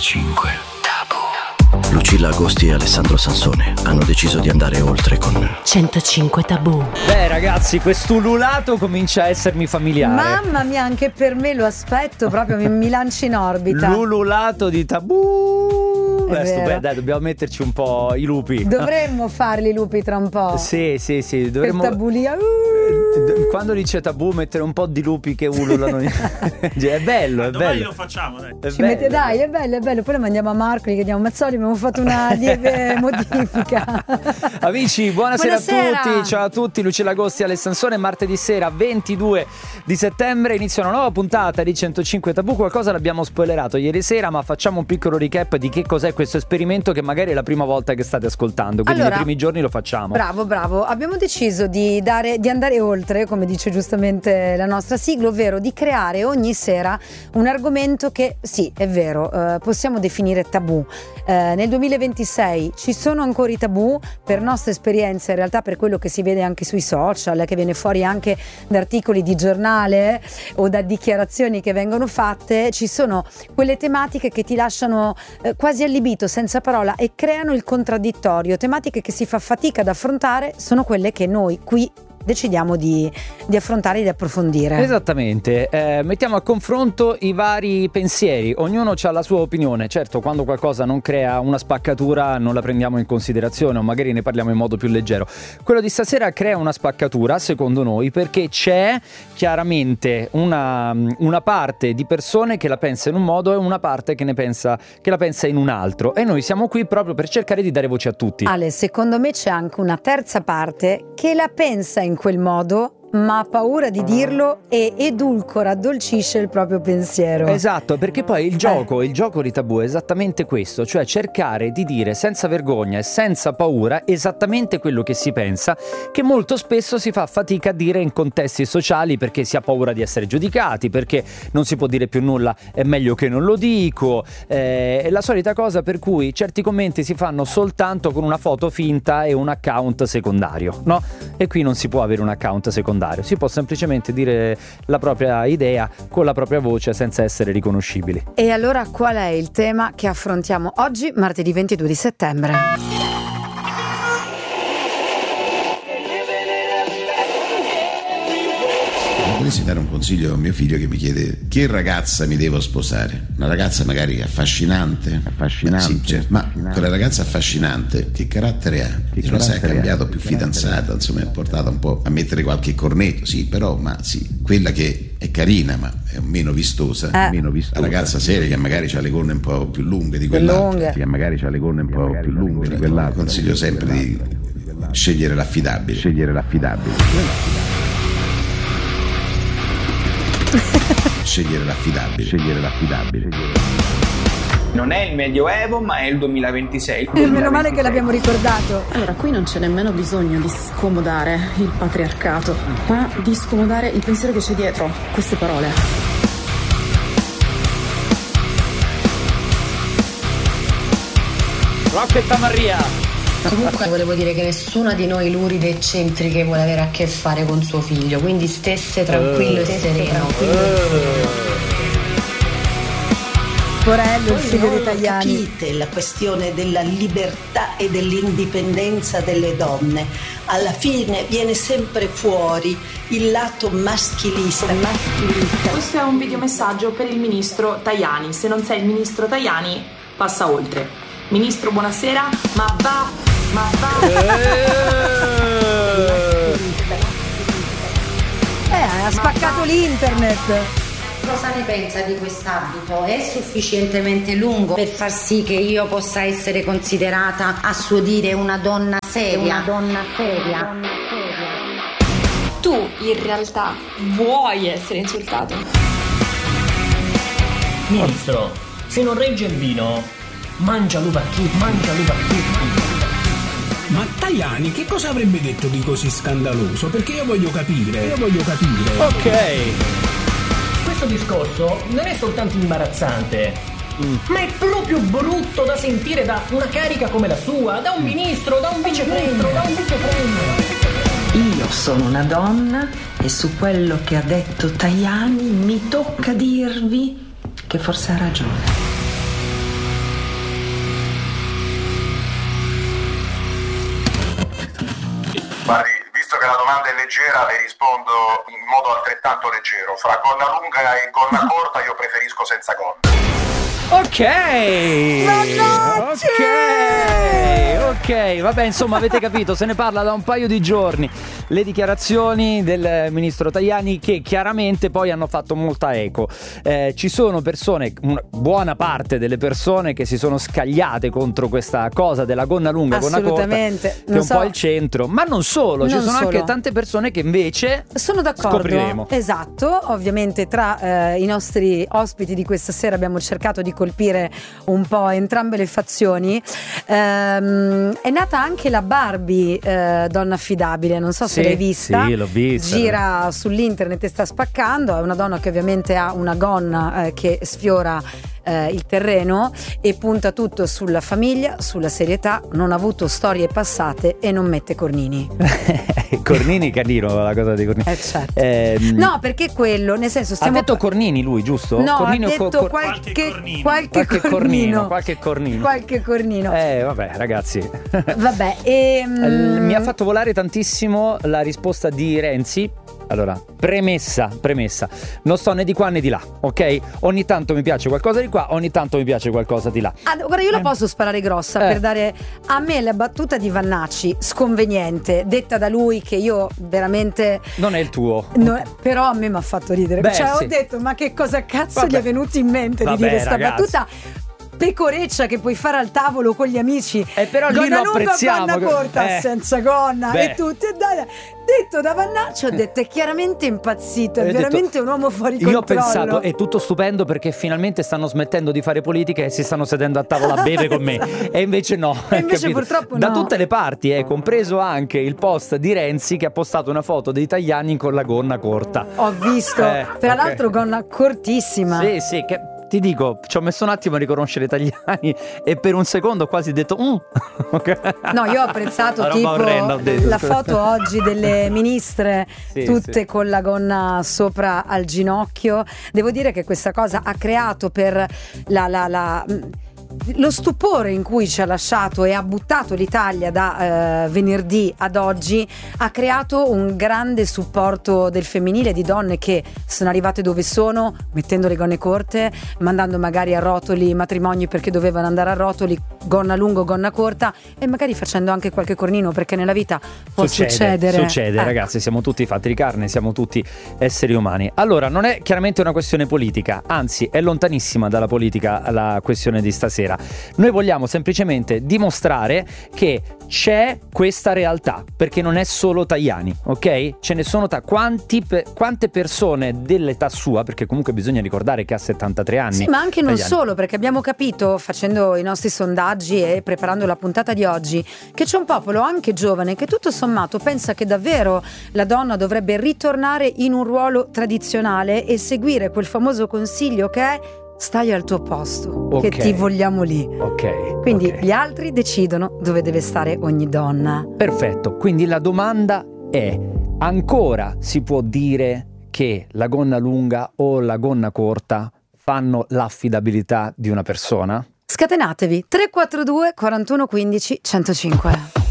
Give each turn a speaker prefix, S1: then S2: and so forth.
S1: 105 Tabù. Lucilla Agosti e Alessandro Sansone hanno deciso di andare oltre con
S2: 105 Tabù.
S3: Beh ragazzi, quest'ululato comincia a essermi familiare.
S4: Mamma mia, anche per me lo aspetto, proprio mi lanci in orbita.
S3: L'ululato di Tabù.
S4: È vero.
S3: Dai, dobbiamo metterci un po' i lupi.
S4: Dovremmo farli i lupi tra un po'.
S3: Sì, dovremmo.
S4: Per tabulia.
S3: Quando dice Tabù, mettere un po' di lupi che ululano. È bello, è
S5: domani
S3: bello.
S5: lo facciamo, dai.
S4: Dai, è bello. Poi lo mandiamo a Marco, gli chiediamo: Mazzoli, abbiamo fatto una lieve modifica.
S3: Amici, buonasera
S4: Buonasera.
S3: a tutti. Ciao a tutti, Lucilla Agosti e Alessandro Sansone. Martedì sera 22 di settembre inizia una nuova puntata di 105 Tabù. Qualcosa l'abbiamo spoilerato ieri sera, ma facciamo un piccolo recap di che cos'è questo esperimento, che magari è la prima volta che state ascoltando, quindi
S4: Allora,
S3: nei primi giorni lo facciamo.
S4: Bravo. Abbiamo deciso di andare oltre, come dice giustamente la nostra sigla, ovvero di creare ogni sera un argomento che, sì, è vero, possiamo definire tabù. Nel 2026 ci sono ancora i tabù, per nostra esperienza, in realtà per quello che si vede anche sui social, che viene fuori anche da articoli di giornale o da dichiarazioni che vengono fatte. Ci sono quelle tematiche che ti lasciano quasi allibito, senza parola, e creano il contraddittorio. Tematiche che si fa fatica ad affrontare sono quelle che noi qui decidiamo di affrontare e di approfondire.
S3: Esattamente, mettiamo a confronto i vari pensieri, ognuno ha la sua opinione. Certo, quando qualcosa non crea una spaccatura non la prendiamo in considerazione, o magari ne parliamo in modo più leggero. Quello di stasera crea una spaccatura, secondo noi, perché c'è chiaramente una parte di persone che la pensa in un modo e una parte che la pensa in un altro, e noi siamo qui proprio per cercare di dare voce a tutti.
S4: Ale, secondo me c'è anche una terza parte che la pensa in quel modo, ma ha paura di dirlo e edulcora, addolcisce il proprio pensiero.
S3: Esatto, perché poi il gioco di Tabù è esattamente questo, cioè cercare di dire senza vergogna e senza paura esattamente quello che si pensa, che molto spesso si fa fatica a dire in contesti sociali, perché si ha paura di essere giudicati, perché non si può dire più nulla, è meglio che non lo dico, è la solita cosa per cui certi commenti si fanno soltanto con una foto finta e un account secondario, no? E qui non si può avere un account secondario, si può semplicemente dire la propria idea con la propria voce senza essere riconoscibili.
S4: E allora qual è il tema che affrontiamo oggi, martedì 22 di settembre?
S6: Volessi dare un consiglio a mio figlio che mi chiede: che ragazza mi devo sposare? Una ragazza magari affascinante? Sì, certo. Ma quella ragazza affascinante che carattere ha? Dice, sai, ha cambiato, più fidanzata, insomma, è portata un po' a mettere qualche cornetto, sì, però, ma sì, quella che è carina ma è meno vistosa, la ragazza seria che magari ha le gonne un po' più lunghe di quell'altra, consiglio sempre di scegliere l'affidabile. Scegliere l'affidabile.
S7: Non è il Medioevo, ma è il 2026.
S4: Meno male che l'abbiamo ricordato.
S2: Allora, qui non c'è nemmeno bisogno di scomodare il patriarcato, ma di scomodare il pensiero che c'è dietro queste parole.
S3: Rocchetta Maria!
S8: Comunque volevo dire che nessuna di noi luride e eccentriche vuole avere a che fare con suo figlio, quindi stesse tranquillo e sereno.
S4: Porello, il figlio di Tajani.
S9: Capite la questione della libertà e dell'indipendenza delle donne. Alla fine viene sempre fuori il lato maschilista.
S10: Questo è un videomessaggio per il ministro Tajani. Se non sei il ministro Tajani, passa oltre. Ministro, buonasera, ma va.
S4: Ha spaccato l'internet.
S8: Cosa ne pensa di quest'abito? È sufficientemente lungo per far sì che io possa essere considerata, a suo dire, una donna seria?
S10: Tu in realtà vuoi essere insultato?
S11: Ministro, se non regge il vino, mangia l'uva tutti.
S12: Ma Tajani che cosa avrebbe detto di così scandaloso? Perché io voglio capire.
S3: Ok.
S11: Questo discorso non è soltanto imbarazzante, ma è proprio brutto da sentire da una carica come la sua, da un ministro, da un vicepremier.
S13: Io sono una donna e su quello che ha detto Tajani mi tocca dirvi che forse ha ragione.
S5: Guardi, visto che la domanda è leggera, le rispondo in modo altrettanto leggero. Fra gonna lunga e gonna corta io preferisco senza gonna.
S3: Ok, vabbè, insomma, avete capito, se ne parla da un paio di giorni. Le dichiarazioni del ministro Tajani che chiaramente poi hanno fatto molta eco. Ci sono persone, una buona parte delle persone che si sono scagliate contro questa cosa della gonna lunga, gonna corta, che è un po' il centro, ma non solo, ci sono anche tante persone che invece
S4: sono d'accordo.
S3: Scopriremo.
S4: Esatto, ovviamente tra i nostri ospiti di questa sera abbiamo cercato di colpire un po' entrambe le fazioni. È nata anche la Barbie donna affidabile, non so se l'hai vista.
S3: Sì, l'ho vista.
S4: Gira sull'internet e sta spaccando. È una donna che ovviamente ha una gonna che sfiora il terreno e punta tutto sulla famiglia, sulla serietà, non ha avuto storie passate e non mette cornini.
S3: Cornini canino, la cosa di Cornini.
S4: Certo. No, perché quello, nel senso stiamo...
S3: Ha detto Cornini lui, giusto?
S4: No,
S3: Cornini
S4: ha detto qualche cornino.
S3: Qualche cornino.
S4: Qualche cornino.
S3: Vabbè, ragazzi.
S4: Vabbè,
S3: mi ha fatto volare tantissimo la risposta di Renzi. Allora, premessa, non sto né di qua né di là, ok? Ogni tanto mi piace qualcosa di qua, ogni tanto mi piace qualcosa di là.
S4: Guarda, io la posso sparare grossa per dare a me la battuta di Vannacci, sconveniente, detta da lui, che io veramente...
S3: Non è il tuo.
S4: Però a me mi ha fatto ridere. Ho detto, ma che cosa cazzo gli è venuto in mente di dire sta battuta? Pecoreccia che puoi fare al tavolo con gli amici,
S3: però lì lo apprezziamo.
S4: Gonna corta, senza gonna e tutti. Detto da Vannacci, ho detto è chiaramente impazzito, è veramente un uomo fuori controllo.
S3: Io ho pensato è tutto stupendo perché finalmente stanno smettendo di fare politica e si stanno sedendo a tavola a bere con me. E invece no.
S4: E invece purtroppo
S3: da tutte le parti, compreso anche il post di Renzi che ha postato una foto dei Tajani con la gonna corta.
S4: Ho visto, tra l'altro gonna cortissima.
S3: Sì, che ti dico, ci ho messo un attimo a riconoscere Tajani e per un secondo ho quasi detto
S4: No, io ho apprezzato tipo la foto oggi delle ministre tutte con la gonna sopra al ginocchio. Devo dire che questa cosa ha creato per lo stupore in cui ci ha lasciato e ha buttato l'Italia da venerdì ad oggi, ha creato un grande supporto del femminile, di donne che sono arrivate dove sono mettendo le gonne corte, mandando magari a rotoli i matrimoni perché dovevano andare a rotoli, gonna lungo, gonna corta, e magari facendo anche qualche cornino, perché nella vita può succedere.
S3: Ragazzi, siamo tutti fatti di carne, siamo tutti esseri umani. Allora, non è chiaramente una questione politica, anzi è lontanissima dalla politica la questione di stasera. Noi vogliamo semplicemente dimostrare che c'è questa realtà, perché non è solo Tajani, ok? Ce ne sono quante persone dell'età sua, perché comunque bisogna ricordare che ha 73 anni.
S4: Sì, ma anche non
S3: Tajani.
S4: solo, perché abbiamo capito, facendo i nostri sondaggi e preparando la puntata di oggi, che c'è un popolo anche giovane che tutto sommato pensa che davvero la donna dovrebbe ritornare in un ruolo tradizionale e seguire quel famoso consiglio che è: stai al tuo posto, che ti vogliamo lì. Quindi gli altri decidono dove deve stare ogni donna.
S3: Perfetto, quindi la domanda è: ancora si può dire che la gonna lunga o la gonna corta fanno l'affidabilità di una persona?
S4: Scatenatevi 342 41 15 105.